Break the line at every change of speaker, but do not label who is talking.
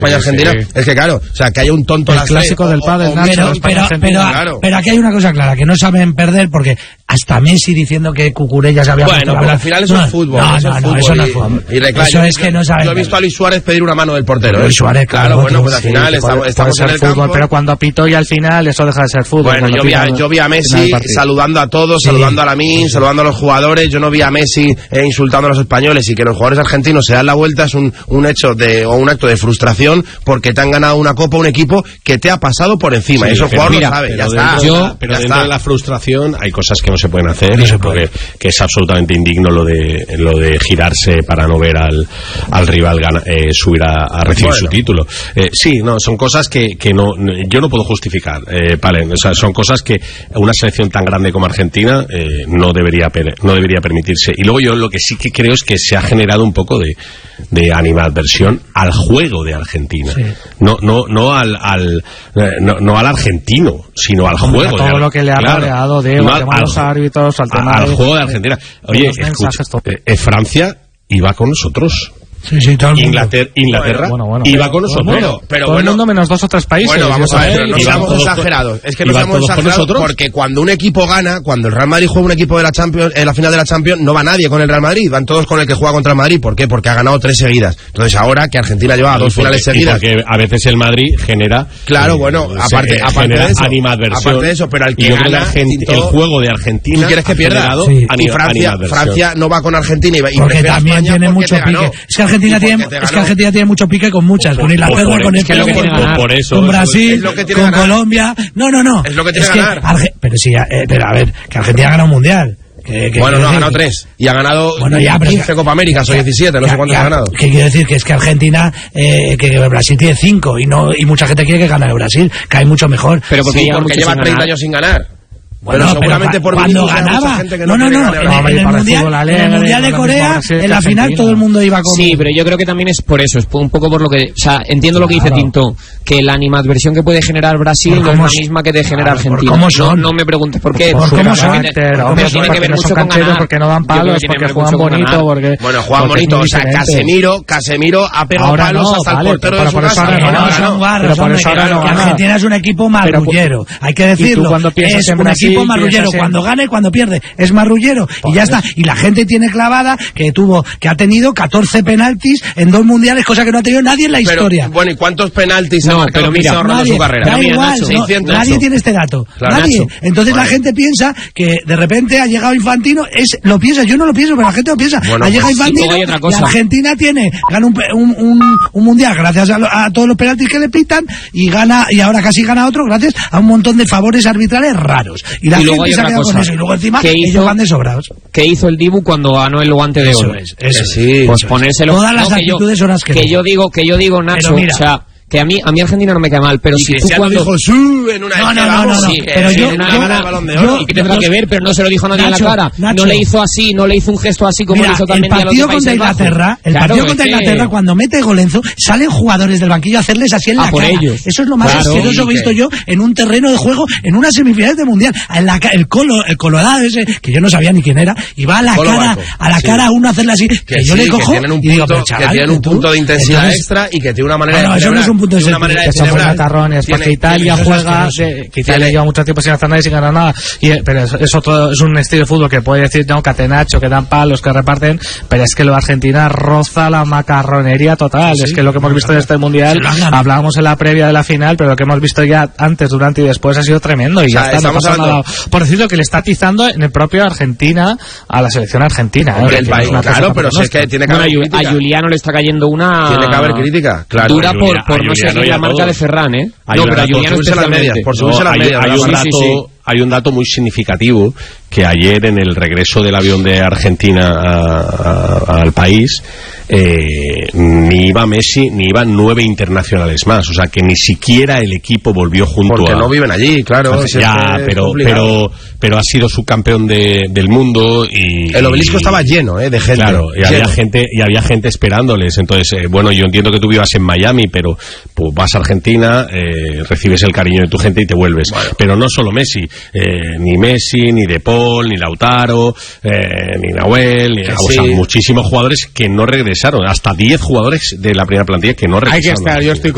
España-Argentina. Sí. Es que claro, o sea, que haya un tonto...
El clásico del pádel, pero aquí hay una cosa clara, que no saben perder, porque hasta Messi diciendo que Cucurella se había...
Bueno, pero al final eso es fútbol.
No, eso no es fútbol. Eso es que no saben.
Yo he visto a Luis Suárez pedir una mano del portero.
Luis Suárez,
claro, bueno, pues al final estamos en el
fútbol,
campo.
pero cuando pitó y al final eso deja de ser fútbol.
Bueno, yo vi a Messi saludando a todos, saludando a Lamine, saludando a los jugadores. Yo no vi a Messi insultando a los españoles, y que los jugadores argentinos se dan la vuelta es un hecho o un acto de frustración, porque te han ganado una copa un equipo que te ha pasado por encima, y eso el jugador lo sabe, ya está.
Pero dentro de la frustración hay cosas que no se pueden hacer, que es absolutamente indigno lo de girarse para no ver al rival subir a recibir su título. Son cosas que yo no puedo justificar, vale, o sea, son cosas que una selección tan grande como Argentina no debería permitirse. Y luego yo lo que sí que creo es que se ha generado un poco de animadversión al juego de Argentina, no al argentino, sino al juego.
Todo lo que le ha rodeado de los árbitros,
al juego de Argentina. Oye, Francia iba con nosotros.
Sí, todo el mundo.
Inglaterra iba con nosotros.
Pero todo el mundo menos 2 o 3 países.
Bueno, vamos a ver, pero no seamos exagerados. Es que no seamos exagerados, porque cuando un equipo gana, cuando el Real Madrid juega un equipo de la Champions, en la final de la Champions, no va nadie con el Real Madrid, van todos con el que juega contra el Madrid. ¿Por qué? Porque ha ganado 3 seguidas. Entonces ahora que Argentina lleva 2 finales seguidas.
Porque a veces el Madrid genera...
Claro, aparte de eso.
Animadversión.
Aparte de eso, pero el que gana...
El juego de Argentina...
¿Tú quieres que pierda? Y Francia no va con Argentina y
porque también tiene mucho pique. Es que Argentina tiene mucho pique con muchas, con Inglaterra, con España, con Brasil, con Colombia. No.
Es lo que tiene que ganar.
Pero a ver, que Argentina ha ganado un mundial.
Bueno, no, ha ganado 3 y ha ganado 15 Copa Américas o 17, no sé cuántos ha ganado.
¿Qué quiere decir? Que es que Argentina, que Brasil tiene 5 y mucha gente quiere que gane Brasil, que hay mucho mejor.
Pero porque lleva 30 años sin ganar. Bueno, seguramente por
cuando ganaba. En el Mundial de Corea, en la final todo el mundo iba con...
Sí, pero yo creo que también es por eso, es un poco por lo que... O sea, entiendo lo que dice Tinto, que la animadversión que puede generar Brasil no es la misma que te genera Argentina.
¿Cómo son?
No me preguntes por qué.
¿Cómo son?
Pero tiene que ver mucho con ganar.
Porque no dan palos, porque juegan bonito, porque...
Bueno, juegan bonito, o sea, Casemiro ha pegado palos hasta el portero de su casa.
Pero por eso ahora no. Argentina es un equipo marrullero, hay que decirlo. Es un equipo marrullero, cuando gana y cuando pierde es marrullero, y ya está. Y la gente tiene clavada que ha tenido 14 penaltis en 2 mundiales, cosa que no ha tenido nadie en la historia.
Bueno, ¿y cuántos penaltis ha marcado Pizarro en su carrera?
Da igual, nadie tiene este dato, nadie. Entonces la gente piensa que de repente ha llegado Infantino, lo piensa, yo no lo pienso, pero la gente lo piensa. Ha llegado Infantino y Argentina gana un mundial gracias a todos los penaltis que le pitan, y ahora casi gana otro gracias a un montón de favores arbitrales raros. Y la gente se ha quedado con eso, y luego encima ellos van de sobrados.
¿Qué hizo el Dibu cuando ganó el guante de oro?
Eso
sí. Pues ponérselo.
Todas las actitudes son las que
yo digo, Nacho, o sea, que a mí Argentina no me cae mal, pero
y
si
que
tú
cuando dijo en una
no,
pero yo ¿y qué tendrá que ver? Pero no se lo dijo nadie en la cara. No le hizo así, no le hizo un gesto así como le hizo también
el partido contra Inglaterra. El partido contra Inglaterra, cuando mete Golenzo, salen jugadores del banquillo a hacerles así en la cara. Eso es lo más asqueroso que he visto yo en un terreno de juego en unas semifinales de mundial. El colorado ese, que yo no sabía ni quién era, y va a la cara a uno a hacerle así, que yo le cojo y digo, pero chaval,
que tienen un punto de intensidad extra y que tiene una manera de
punto de
una manera de
celebrar. Macarrones, porque Italia juega, que Italia lleva mucho tiempo sin hacer nada y sin ganar nada, pero es un estilo de fútbol que puede decir, no, catenacho, que dan palos, que reparten, pero es que lo de Argentina roza la macarronería total. Es que lo que hemos visto en este mundial, hablábamos en la previa de la final, pero lo que hemos visto ya antes, durante y después ha sido tremendo, y ya está, no pasa nada. Por decirlo, que le está atizando en el propio Argentina a la selección argentina.
Claro, pero si es que tiene que haber crítica.
A Juliano le está cayendo una...
Tiene que haber crítica, claro.
Dura por no seguir la marca de Ferran, ¿eh?
No, pero Juliano subirse las medias, por subirse las medias.
Hay un dato muy significativo, que ayer en el regreso del avión de Argentina al país, ni iba Messi ni iban 9 internacionales más, o sea que ni siquiera el equipo volvió junto
porque no viven allí, claro.
Ya, pero ha sido subcampeón del mundo, y
el obelisco estaba lleno de gente.
Claro, y había gente esperándoles. Entonces, bueno, yo entiendo que tú vivas en Miami, pero pues vas a Argentina, recibes el cariño de tu gente y te vuelves. Bueno. Pero no solo Messi, ni Messi, ni De Paul, ni Lautaro, ni Nahuel, o sea, muchísimos jugadores que no regresaron, hasta 10 jugadores de la primera plantilla que no regresaron.
Hay que estar, yo estoy